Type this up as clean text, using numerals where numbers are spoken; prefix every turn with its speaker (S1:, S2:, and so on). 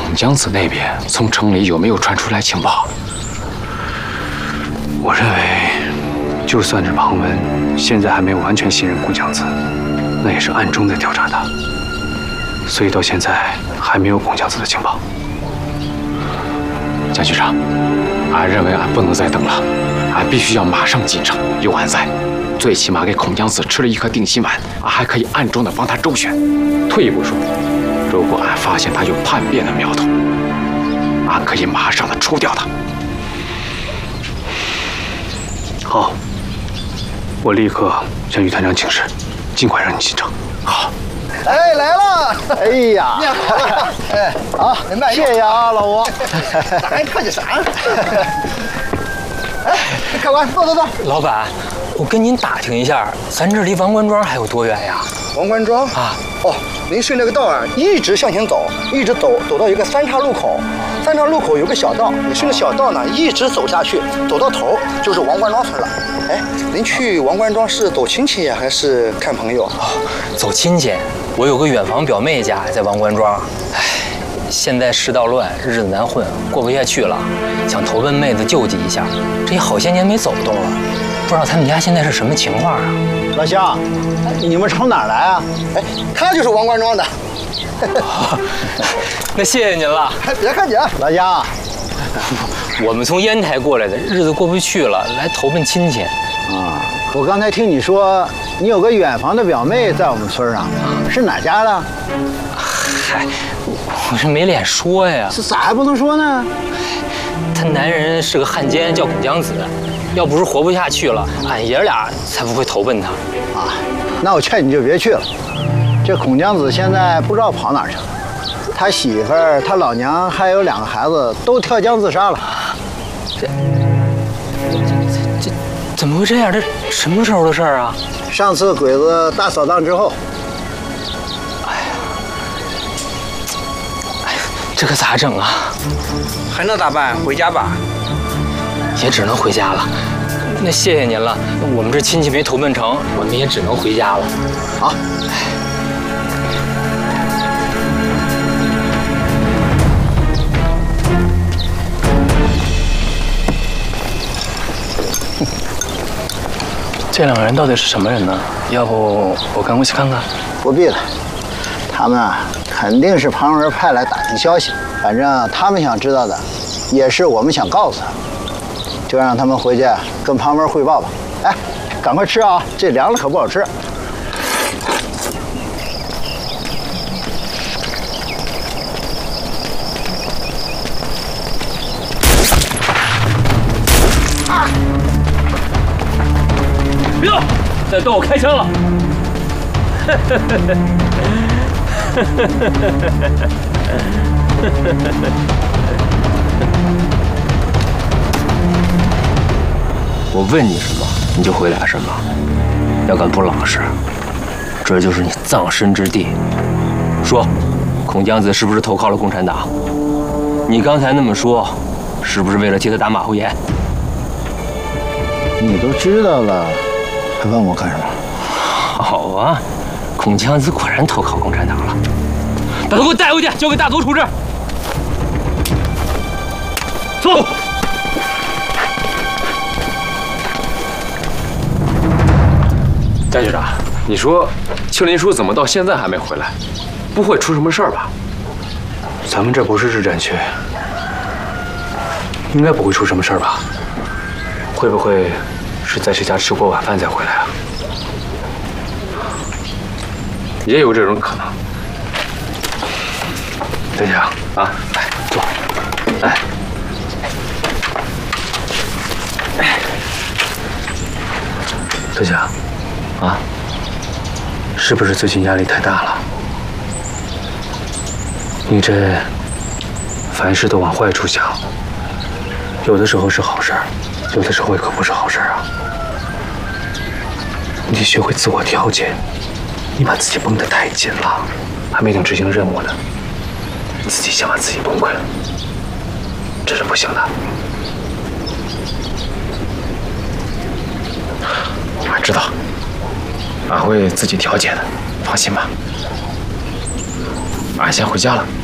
S1: 孔江子那边从城里有没有传出来情报？
S2: 我认为，就算是庞文现在还没有完全信任孔江子，那也是暗中在调查他，所以到现在还没有孔江子的情报。
S1: 蒋局长，俺认为俺不能再等了，俺必须要马上进城。有俺在，最起码给孔江子吃了一颗定心丸，俺还可以暗中的帮他周旋。退一步说，如果俺发现他有叛变的苗头，俺可以马上的除掉他。
S2: 好，我立刻向于团长请示，尽快让你进城。
S3: 好。哎，来了！哎呀，你好了！哎，好，谢谢啊，老吴。咱还客气啥？哎，客官，坐。
S4: 老板，我跟您打听一下，咱这离王官庄还有多远呀？
S3: 王官庄啊？哦，您顺这个道啊，一直向前走，一直走到一个三岔路口，三岔路口有个小道，你顺着小道呢一直走下去，走到头就是王官庄村了。哎，您去王官庄是走亲戚呀，还是看朋友？
S4: 哦，走亲戚。我有个远房表妹家在王官庄，哎，现在世道乱，日子难混，过不下去了，想投奔妹子救济一下。这也好些年没走动了，不知道他们家现在是什么情况啊？
S3: 老乡，你们从哪儿来啊？哎，他就是王官庄的。
S4: 那谢谢您了。
S3: 别客气啊，老乡。
S4: 我们从烟台过来的，日子过不去了，来投奔亲戚。
S5: 啊，我刚才听你说你有个远房的表妹在我们村上，是哪家的？
S4: 嗨，我这没脸说呀。
S5: 这咋还不能说呢？
S4: 他男人是个汉奸，叫孔江子，要不是活不下去了，俺爷俩才不会投奔他。
S5: 啊，那我劝你就别去了。这孔江子现在不知道跑哪儿去了，他媳妇儿、他老娘还有2个孩子都跳江自杀了。
S4: 这怎么会这样？这什么时候的事儿啊？
S5: 上次鬼子大扫荡之后。
S4: 哎呀，这可咋整啊？
S6: 还能咋办？回家吧。
S4: 也只能回家了。那谢谢您了，我们这亲戚没投奔成，我们也只能回家了。
S5: 好。
S7: 这2个人到底是什么人呢？要不我跟过去看看？
S5: 不必了，他们啊肯定是旁人派来打听消息，反正他们想知道的，也是我们想告诉他，就让他们回去跟旁门汇报吧。哎，赶快吃啊，这凉了可不好吃。
S7: 别动！再动我开枪了！
S8: 我问你什么，你就回答什么。要敢不老实，这就是你葬身之地。说，孔江子是不是投靠了共产党？你刚才那么说，是不是为了替他打马虎眼？
S5: 你都知道了，还问我干什么？
S8: 好啊，孔江子果然投靠共产党了。把他给我带回去，交给大佐处置。走。
S1: 戴局长，你说庆林叔怎么到现在还没回来？不会出什么事儿吧？
S2: 咱们这不是日战区，应该不会出什么事儿吧？会不会是在谁家吃过晚饭再回来啊？
S1: 也有这种可能。
S2: 戴局长啊，来坐，来。德强，啊，是不是最近压力太大了？你这凡事都往坏处想，有的时候是好事儿，有的时候也可不是好事儿啊。你得学会自我调节，你把自己绷得太紧了，还没等执行任务呢，自己先把自己崩溃了，这是不行的。俺知道，俺会自己调节的，放心吧。俺先回家了。